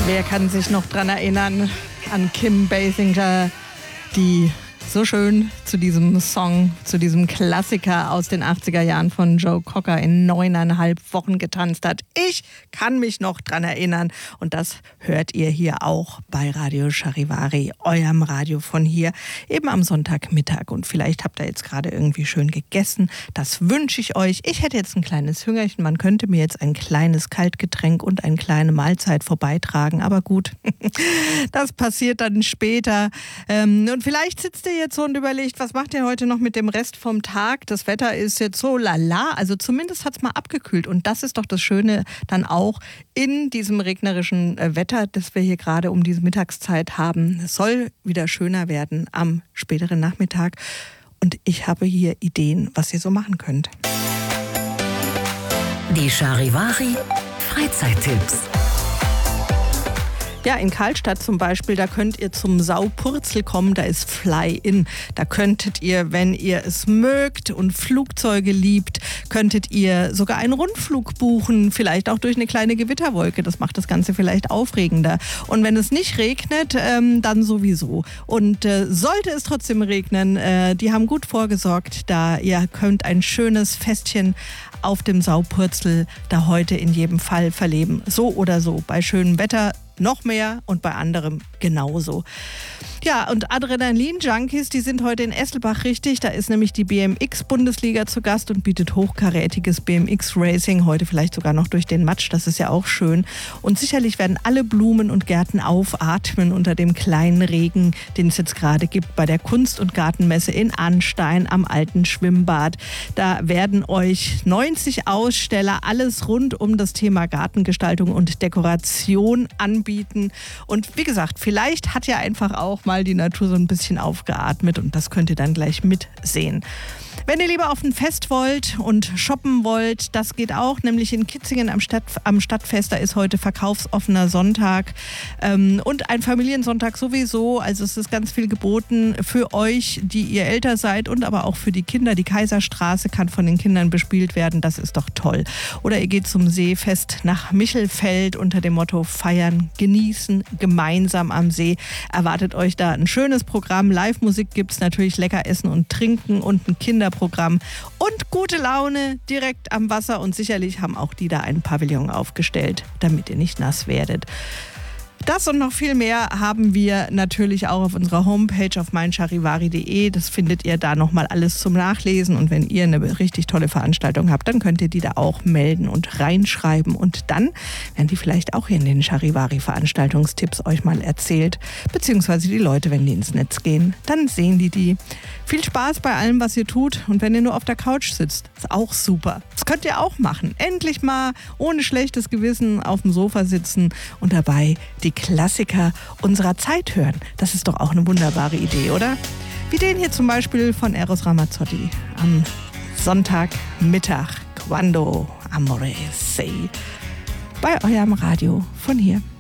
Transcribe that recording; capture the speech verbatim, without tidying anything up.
Wer kann sich noch dran erinnern an Kim Basinger, die so schön zu diesem Song, zu diesem Klassiker aus den achtziger Jahren von Joe Cocker in neuneinhalb Wochen getanzt hat. Ich kann mich noch dran erinnern und das hört ihr hier auch bei Radio Charivari, eurem Radio von hier, eben am Sonntagmittag. Und vielleicht habt ihr jetzt gerade irgendwie schön gegessen, das wünsche ich euch. Ich hätte jetzt ein kleines Hüngerchen, man könnte mir jetzt ein kleines Kaltgetränk und eine kleine Mahlzeit vorbeitragen, aber gut, das passiert dann später. Und vielleicht sitzt ihr jetzt so und überlegt, was macht ihr heute noch mit dem Rest vom Tag? Das Wetter ist jetzt so lala, also zumindest hat es mal abgekühlt und das ist doch das Schöne dann auch in diesem regnerischen Wetter, das wir hier gerade um diese Mittagszeit haben. Es soll wieder schöner werden am späteren Nachmittag und ich habe hier Ideen, was ihr so machen könnt. Die Charivari Freizeittipps. Ja, in Karlstadt zum Beispiel, da könnt ihr zum Saupurzel kommen, da ist Fly-In. Da könntet ihr, wenn ihr es mögt und Flugzeuge liebt, könntet ihr sogar einen Rundflug buchen, vielleicht auch durch eine kleine Gewitterwolke. Das macht das Ganze vielleicht aufregender. Und wenn es nicht regnet, ähm, dann sowieso. Und äh, sollte es trotzdem regnen, äh, die haben gut vorgesorgt, da ihr könnt ein schönes Festchen auf dem Saupurzel da heute in jedem Fall verleben. So oder so, bei schönem Wetter noch mehr und bei anderem genauso. Ja, und Adrenalin-Junkies, die sind heute in Esselbach richtig. Da ist nämlich die B M X-Bundesliga zu Gast und bietet hochkarätiges B M X-Racing. Heute vielleicht sogar noch durch den Matsch, das ist ja auch schön. Und sicherlich werden alle Blumen und Gärten aufatmen unter dem kleinen Regen, den es jetzt gerade gibt bei der Kunst- und Gartenmesse in Arnstein am alten Schwimmbad. Da werden euch neunzig Aussteller alles rund um das Thema Gartengestaltung und Dekoration anbieten. Und wie gesagt, vielleicht hat ja einfach auch mal die Natur so ein bisschen aufgeatmet und das könnt ihr dann gleich mitsehen. Wenn ihr lieber auf ein Fest wollt und shoppen wollt, das geht auch, nämlich in Kitzingen am, Stadt, am Stadtfest, da ist heute verkaufsoffener Sonntag ähm, und ein Familiensonntag sowieso, also es ist ganz viel geboten für euch, die ihr älter seid und aber auch für die Kinder. Die Kaiserstraße kann von den Kindern bespielt werden, das ist doch toll. Oder ihr geht zum Seefest nach Michelfeld unter dem Motto Feiern, Genießen, gemeinsam am See. Erwartet euch da ein schönes Programm, Live-Musik gibt es natürlich, lecker essen und trinken und ein Kinderprogramm und gute Laune direkt am Wasser und sicherlich haben auch die da einen Pavillon aufgestellt, damit ihr nicht nass werdet. Das und noch viel mehr haben wir natürlich auch auf unserer Homepage auf meincharivari punkt de. Das findet ihr da nochmal alles zum Nachlesen. Und wenn ihr eine richtig tolle Veranstaltung habt, dann könnt ihr die da auch melden und reinschreiben. Und dann werden die vielleicht auch hier in den Charivari-Veranstaltungstipps euch mal erzählt. Beziehungsweise die Leute, wenn die ins Netz gehen, dann sehen die die. Viel Spaß bei allem, was ihr tut. Und wenn ihr nur auf der Couch sitzt, ist auch super. Das könnt ihr auch machen. Endlich mal ohne schlechtes Gewissen auf dem Sofa sitzen und dabei die Klassiker unserer Zeit hören. Das ist doch auch eine wunderbare Idee, oder? Wie den hier zum Beispiel von Eros Ramazzotti am Sonntagmittag. Quando amore sei. Bei eurem Radio von hier.